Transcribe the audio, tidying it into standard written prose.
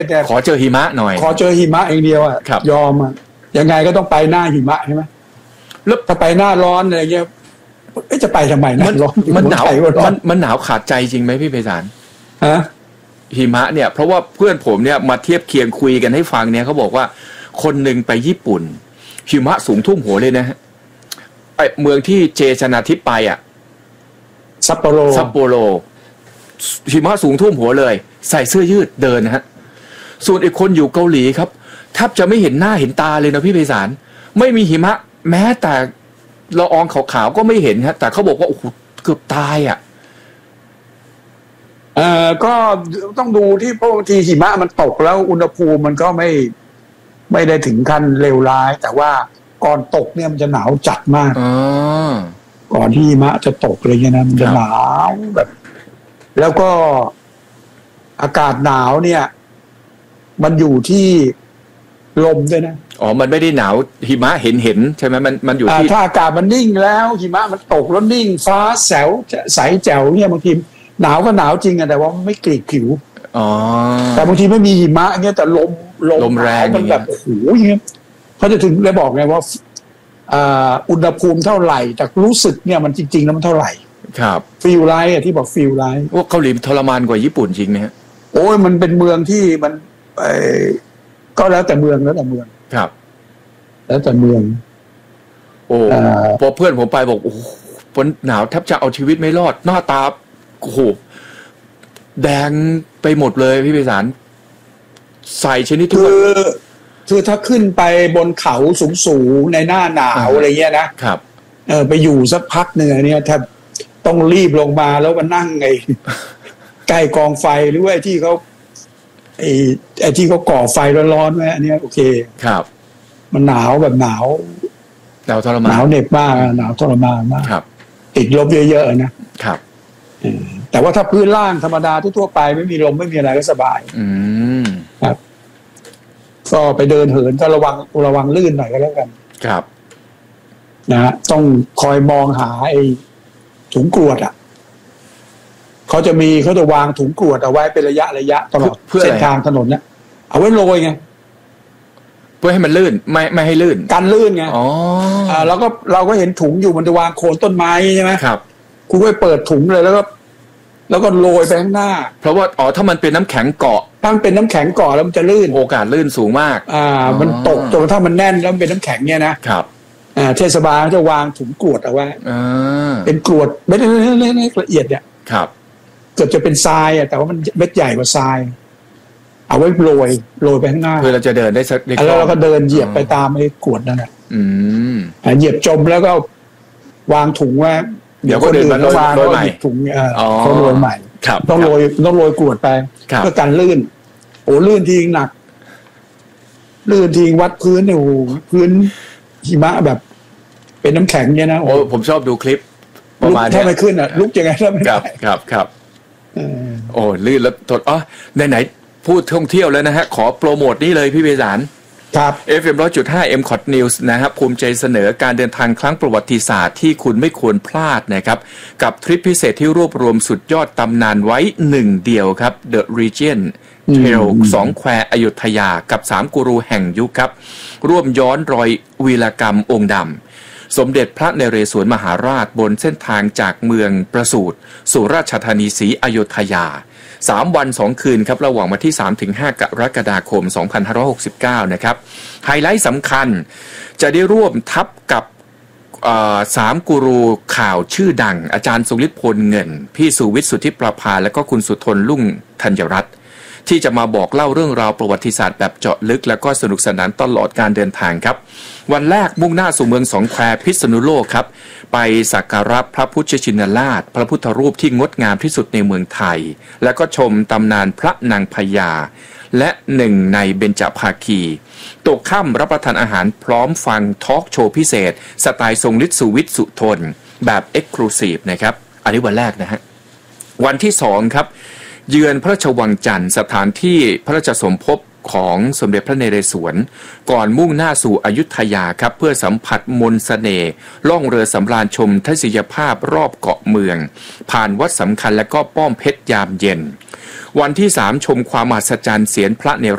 ขอเจอหิมะหน่อยขอเจอหิมะอย่างเดียวอ่ะยอมอ่ะยังไงก็ต้องไปหน้าหิมะใช่ไหมแล้วถ้าไปหน้าร้อนอะไรเงี้ยจะไปทำไมนะร้อนมันหนาวมันหนาวขาดใจจริงไหมพี่ไพศาลฮะหิมะเนี่ยเพราะว่าเพื่อนผมเนี่ยมาเทียบเคียงคุยกันให้ฟังเนี่ยเขาบอกว่าคนหนึ่งไปญี่ปุ่นหิมะสูงท่วมหัวเลยนะฮะไอเมืองที่เจชนาทิพย์ไปอ่ะซัปโปโรหิมะสูงท่วมหัวเลยใส่เสื้อยืดเดินนะฮะส่วนอีกคนอยู่เกาหลีครับแทบจะไม่เห็นหน้าเห็นตาเลยนะพี่ไพศาลไม่มีหิมะแม้แต่ละอองขาวๆก็ไม่เห็นฮะแต่เขาบอกว่าโอ้โหเกือบตายอ่ะก็ต้องดูที่เพราะบางทีหิมะมันตกแล้วอุณหภูมิมันก็ไม่ได้ถึงขั้นเลวร้ายแต่ว่าก่อนตกเนี่ยมันจะหนาวจัดมากก่อนที่หิมะจะตกอะไรเงี้ยนะมันจะหนาวแบบแล้วก็อากาศหนาวเนี่ยมันอยู่ที่ลมด้วยนะมันไม่ได้หนาวหิมะเห็นใช่ไหมมันอยู่ที่ถ้าอากาศมันนิ่งแล้วหิมะมันตกแล้วนิ่งฟ้าแสวใสแจ๋วเนี่ยบางทีหนาวก็หนาวจริงอะแต่ว่าไม่กรีดผิวแต่บางทีไม่มีหิมะเงี้ยแต่ลมแรงมันแบบโอ้โหอย่างเงี้ยเขาจะถึงได้บอกไงว่าอุณหภูมิเท่าไหร่แต่รู้สึกเนี่ยมันจริงๆแล้วมันเท่าไหร่ครับฟีลไลท์ที่บอกฟีลไลท์ว่าเกาหลีทรมานกว่าญี่ปุ่นจริงไหมฮะโอ้ยมันเป็นเมืองที่มันก็แล้วแต่เมืองครับแล้วแต่เมืองพอเพื่อนผมไปบอกโอ้โหฝนหนาวแทบจะเอาชีวิตไม่รอดหน้าตาโอ้โหแดงไปหมดเลยพี่ไพศาลใส่ชนิดทุกคือถ้าขึ้นไปบนเขาสูงในหน้าหนาวอะไรเงี้ยนะครับไปอยู่สักพักหนึ่งเนี่ยแทบต้องรีบลงมาแล้วมานั่งใกล้กองไฟหรือว่าที่เขาไอ้ที่เขาก่อไฟร้อนๆไว้อันนี้โอเคครับมันหนาวแบบหนาวทรมานหนาวเหน็บมากหนาวทรมานมากครับติดลบเยอะๆนะครับแต่ว่าถ้าพื้นล่างธรรมดาทั่วไปไม่มีลมไม่มีอะไรก็สบายครับก็ไปเดินเหินก็ระวังลื่นหน่อยก็แล้วกันครับนะต้องคอยมองหาไอ้ถุงกรวดเขาจะวางถุงกรวดเอาไว้เป็นระยะตลอดเส้นทางถนนเนี่ยเอาไว้โรยไงเพื่อให้มันลื่นไม่ให้ลื่นกันลื่นไงแล้วก็เราก็เห็นถุงอยู่มันจะวางโคนต้นไม้ใช่ไหมครับคุณก็ไปเปิดถุงเลยแล้วก็โรยไปข้างหน้าเพราะว่าถ้ามันเป็นน้ำแข็งเกาะถ้ามันเป็นน้ำแข็งเกาะแล้วมันจะลื่นโอกาสลื่นสูงมากมันตกจนถ้ามันแน่นแล้วมันเป็นน้ำแข็งเนี่ยนะครับเทศบาลจะวางถุงกรวดเอาไว้เป็นกรวดเม็ดเล็กละเอียดเนี่ยครับเกือบจะเป็นทรายแต่ว่ามันเม็ดใหญ่กว่าทรายเอาไว้โรยไปข้างหน้าเพื่อเราจะเดินได้สักแล้วเราก็เดินเหยียบไปตามไอ้กรวดนั่นแหละเหยียบจมแล้วก็วางถุงไว้เดี๋ยวก็เดินมาโรยใหม่ถุงเขาโรยใหม่ต้องโรยกรวดไปเพื่อกันลื่นลื่นทีหนักลื่นทีวัดพื้นเนี่ยโอ้พื้นหิมะแบบเป็นน้ำแข็งเนี่ยนะโอ้ผมชอบดูคลิปประมาณนี้ถ้าไม่ขึ้นลุกยังไงถ้าไม่ได้ครับโอ้ลื่นแล้วไหนพูดท่องเที่ยวแล้วนะฮะขอโปรโมทนี่เลยพี่ไพศาลครับ FM 100.5 MCOT News นะครับภูมิใจเสนอการเดินทางครั้งประวัติศาสตร์ที่คุณไม่ควรพลาดนะครับกับทริปพิเศษที่รวบรวมสุดยอดตำนานไว้หนึ่งเดียวครับ The Regent Trail 2 แควอยุธยากับ3กูรูแห่งยุคครับร่วมย้อนรอยวีรกรรมองค์ดำสมเด็จพระนเรศวรมหาราชบนเส้นทางจากเมืองประสูติสู่ราชธานีศรีอยุธยา3 วัน 2 คืนครับระหว่างวันที่ 3-5 กรกฎาคม 2569 นะครับไฮไลท์สำคัญจะได้ร่วมทัพกับ3กูรูข่าวชื่อดังอาจารย์สุฤทธิ์พลเงินพี่สุวิทย์สุทธิประภาและก็คุณสุทนลุ่งธัญรัตน์ที่จะมาบอกเล่าเรื่องราวประวัติศาสตร์แบบเจาะลึกและก็สนุกสนานตลอดการเดินทางครับวันแรกมุ่งหน้าสู่เมืองสองแควพิษณุโลกครับไปสักการะพระพุทธชินราชพระพุทธรูปที่งดงามที่สุดในเมืองไทยและก็ชมตำนานพระนางพญาและหนึ่งในเบญจภาคีตกค่ำรับประทานอาหารพร้อมฟังทอล์กโชว์พิเศษสไตล์ทรงฤทธิ์สุวิทย์สุทนแบบเอ็กซ์คลูซีฟนะครับอันนี้วันแรกนะฮะวันที่2ครับเยือนพระราชวังจันทร์สถานที่พระราชสมภพของสมเด็จพระนเรศวรก่อนมุ่งหน้าสู่อยุธยาครับเพื่อสัมผัสมนต์เสน่ห์ล่องเรือสำราญชมทัศนียภาพรอบเกาะเมืองผ่านวัดสำคัญและก็ป้อมเพชรยามเย็นวันที่3ชมความมหัศจรรย์เสียนพระเน